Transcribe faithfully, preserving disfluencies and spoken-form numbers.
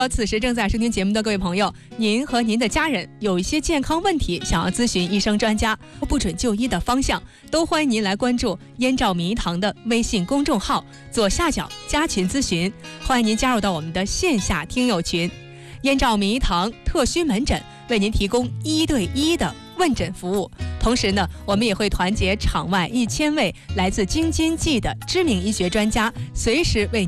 此时正在收听节目的各位朋友，您和您的家人有一些健康问题想要咨询医生专家，不准就医的方向，都欢迎您来关注燕赵名医堂的微信公众号，左下角加群咨询，欢迎您加入到我们的线下听友群。燕赵名医堂特需门诊为您提供一对一的问诊服务，同时呢，我们也会团结场外一千位来自京津冀的知名医学专家，随时为